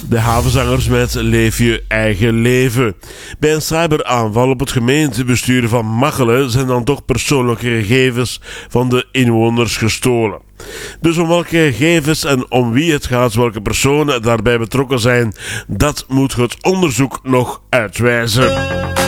De Havenzangers met Leef je eigen leven. Bij een cyberaanval op het gemeentebestuur van Machelen zijn dan toch persoonlijke gegevens van de inwoners gestolen. Dus om welke gegevens en om wie het gaat, welke personen daarbij betrokken zijn, dat moet het onderzoek nog uitwijzen.